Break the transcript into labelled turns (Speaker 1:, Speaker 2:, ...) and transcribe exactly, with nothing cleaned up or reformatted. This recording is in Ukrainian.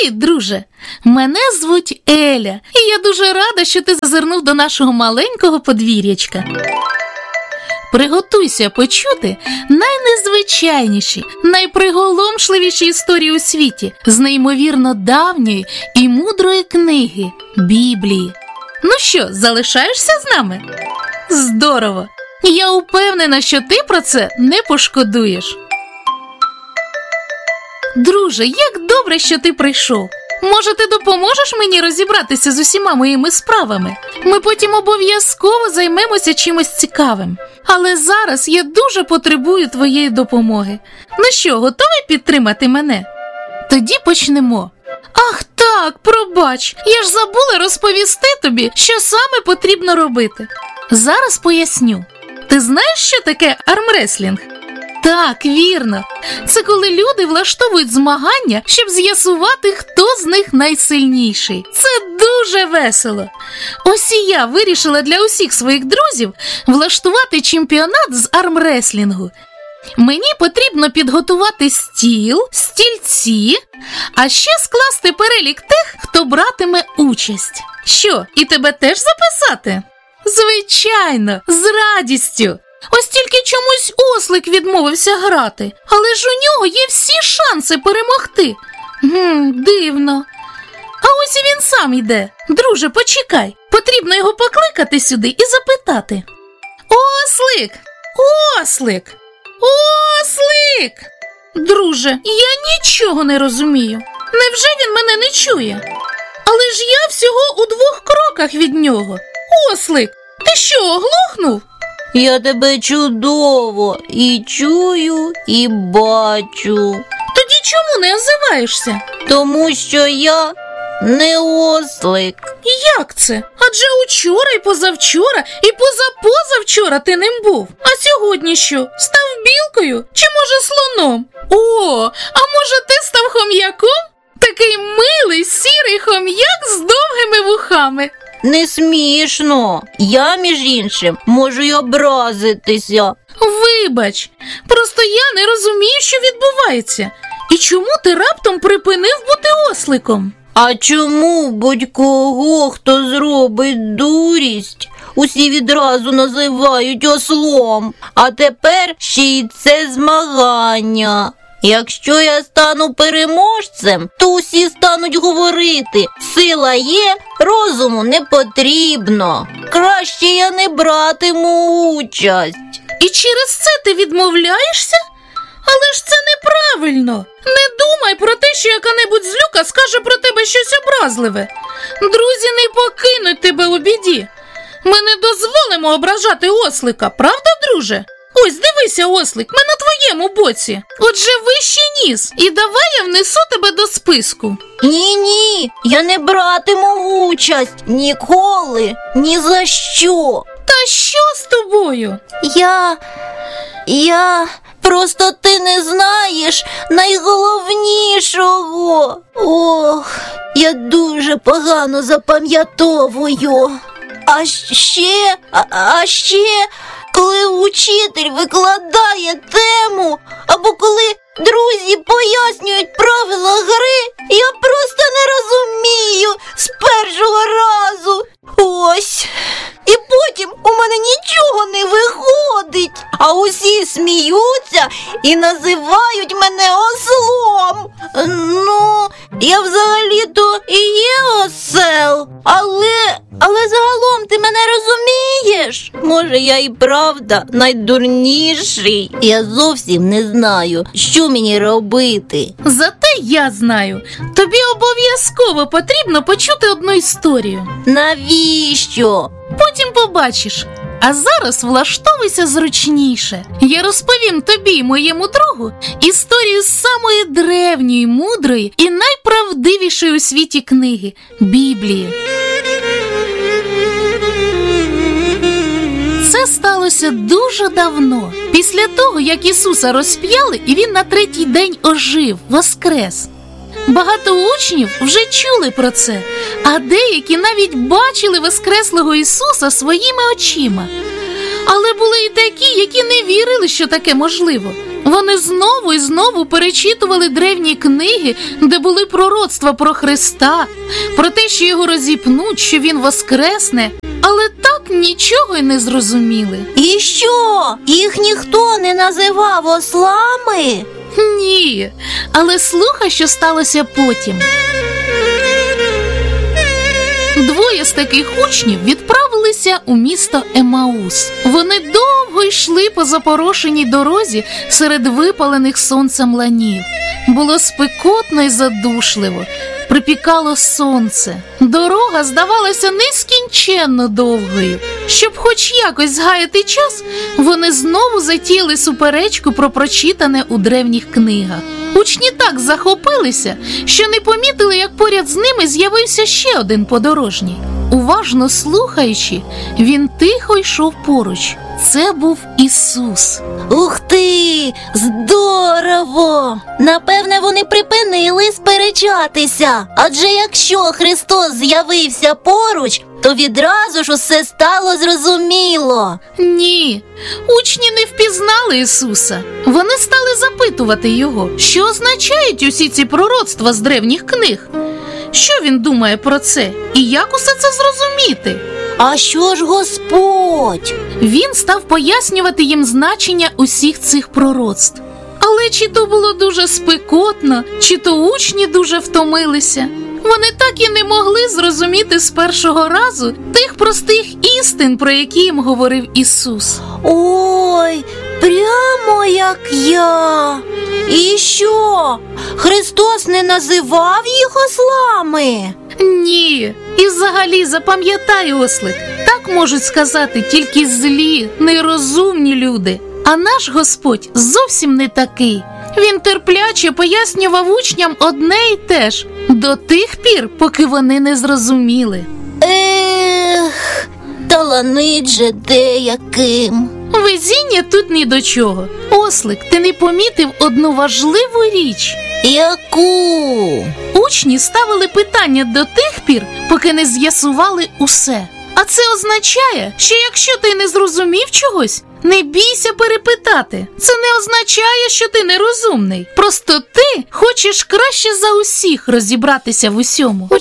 Speaker 1: Привіт, друже! Мене звуть Еля, і я дуже рада, що ти зазирнув до нашого маленького подвір'ячка. Приготуйся почути найнезвичайніші, найприголомшливіші історії у світі з неймовірно давньої і мудрої книги – Біблії. Ну що, залишаєшся з нами? Здорово! Я упевнена, що ти про це не пошкодуєш. Друже, як добре, що ти прийшов. Може, ти допоможеш мені розібратися з усіма моїми справами? Ми потім обов'язково займемося чимось цікавим. Але зараз я дуже потребую твоєї допомоги. Ну що, готовий підтримати мене? Тоді почнемо. Ах так, пробач, я ж забула розповісти тобі, що саме потрібно робити. Зараз поясню. Ти знаєш, що таке армреслінг? Так, вірно. Це коли люди влаштовують змагання, щоб з'ясувати, хто з них найсильніший. Це дуже весело. Ось і я вирішила для усіх своїх друзів влаштувати чемпіонат з армреслінгу. Мені потрібно підготувати стіл, стільці, а ще скласти перелік тих, хто братиме участь. Що, і тебе теж записати? Звичайно, з радістю. Ось тільки чомусь ослик відмовився грати, але ж у нього є всі шанси перемогти. Гм, дивно. А ось і він сам йде. Друже, почекай, потрібно його покликати сюди і запитати. Ослик! Ослик! Ослик! Друже, я нічого не розумію. Невже він мене не чує? Але ж я всього у двох кроках від нього. Ослик, ти що, оглохнув?
Speaker 2: Я тебе чудово і чую, і бачу.
Speaker 1: Тоді чому не озиваєшся?
Speaker 2: Тому що я не ослик.
Speaker 1: Як це? Адже учора і позавчора, і позапозавчора ти ним був. А сьогодні що? Став білкою? Чи може слоном? О, а може ти став хом'яком? Такий милий, сірий хом'як з довгими вухами.
Speaker 2: Не смішно. Я, між іншим, можу й образитися.
Speaker 1: Вибач, просто я не розумію, що відбувається. І чому ти раптом припинив бути осликом?
Speaker 2: А чому будь-кого, хто зробить дурість, усі відразу називають ослом? А тепер ще й це змагання. Якщо я стану переможцем, то усі стануть говорити: сила є, розуму не потрібно. Краще я не братиму участь.
Speaker 1: І через це ти відмовляєшся? Але ж це неправильно. Не думай про те, що яка-небудь злюка скаже про тебе щось образливе. Друзі не покинуть тебе у біді. Ми не дозволимо ображати ослика, правда, друже? Ось, дивися, ослик, ми на твоєму боці. Отже, вищий ніс. І давай я внесу тебе до списку.
Speaker 2: Ні-ні, я не братиму участь. Ніколи, ні за що.
Speaker 1: Та що з тобою?
Speaker 2: Я... я... Просто ти не знаєш найголовнішого. Ох, я дуже погано запам'ятовую. А ще, а, а ще, коли учитель викладає тему, або коли друзі пояснюють правила гри, я просто не розумію з першого разу. Ось. І потім у мене нічого не виходить, а усі сміються і називають мене ослом. Ну, я взагалі-то і є осел, але, але загалом ти мене розумієш? Може, я і правда найдурніший? Я зовсім не знаю, що мені робити.
Speaker 1: Зате я знаю. Тобі обов'язково потрібно почути одну історію.
Speaker 2: Навіщо?
Speaker 1: Потім побачиш. А зараз влаштовуйся зручніше. Я розповім тобі і моєму другу історію самої древньої, мудрої і найправдивішої у світі книги – Біблії. Це сталося дуже давно, після того, як Ісуса розп'яли, і Він на третій день ожив, воскрес. Багато учнів вже чули про це, а деякі навіть бачили воскреслого Ісуса своїми очима. Але були і такі, які не вірили, що таке можливо. Вони знову і знову перечитували древні книги, де були пророцтва про Христа, про те, що його розіпнуть, що він воскресне, але так нічого й не зрозуміли.
Speaker 2: І що? Їх ніхто не називав ослами?
Speaker 1: Ні, але слухай, що сталося потім. Двоє з таких учнів відправилися у місто Емаус. Вони довго йшли по запорошеній дорозі серед випалених сонцем ланів. Було спекотно і задушливо, припікало сонце. Дорога здавалася нескінченно довгою. Щоб хоч якось згаяти час, вони знову затіяли суперечку про прочитане у древніх книгах. Учні так захопилися, що не помітили, як поряд з ними з'явився ще один подорожній. Уважно слухаючи, він тихо йшов поруч. Це був Ісус.
Speaker 2: Ух ти! Здорово! Напевне, вони припинили сперечатися. Адже якщо Христос з'явився поруч, то відразу ж усе стало зрозуміло.
Speaker 1: Ні, учні не впізнали Ісуса. Вони стали запитувати Його, що означають усі ці пророцтва з древніх книг. Що він думає про це і як усе це зрозуміти?
Speaker 2: А що ж Господь?
Speaker 1: Він став пояснювати їм значення усіх цих пророцтв. Але чи то було дуже спекотно, чи то учні дуже втомилися. Вони так і не могли зрозуміти з першого разу тих простих істин, про які їм говорив Ісус.
Speaker 2: Ой, прямо як я. І що? Христос не називав їх ослами?
Speaker 1: Ні. І взагалі запам'ятай, ослик, так можуть сказати тільки злі, нерозумні люди. А наш Господь зовсім не такий. Він терпляче пояснював учням одне й те ж, до тих пір, поки вони не зрозуміли.
Speaker 2: Ех, таланить же деяким.
Speaker 1: Везіння тут ні до чого. Ослик, ти не помітив одну важливу річ?
Speaker 2: Яку?
Speaker 1: Учні ставили питання до тих пір, поки не з'ясували усе. А це означає, що якщо ти не зрозумів чогось, не бійся перепитати. Це не означає, що ти нерозумний. Просто ти хочеш краще за усіх розібратися в усьому.